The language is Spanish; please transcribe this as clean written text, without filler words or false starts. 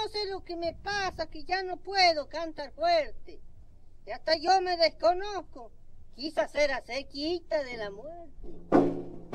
no sé lo que me pasa, que ya no puedo cantar fuerte. Y hasta yo me desconozco. Quizás era cerquita de la muerte.